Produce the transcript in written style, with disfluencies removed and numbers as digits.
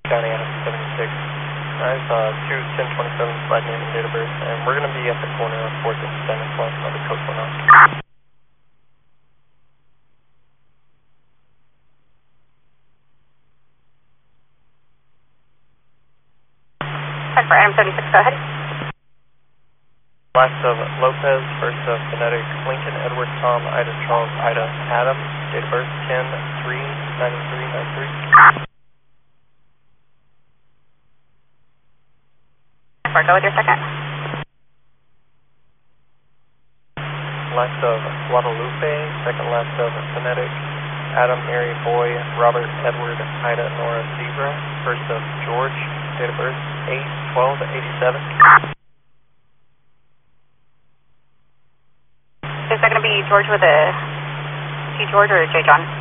County out of 76. Guys, 2-10-27 flight name and date of birth, and we're going to be at the corner of 4th and Stanislaus, another code 1 For Adam 76, go ahead. Last of Lopez, first of Phonetic, Lincoln, Edward, Tom, Ida, Charles, Ida, Adam, date of birth 10-3-93-93. Go with your second. Last of Guadalupe, second last of Phonetic, Adam, Mary, Boy, Robert, Edward, Ida, Nora, Zebra, first of George, date of birth 8-12-87. Is that going to be George with a G George or J John?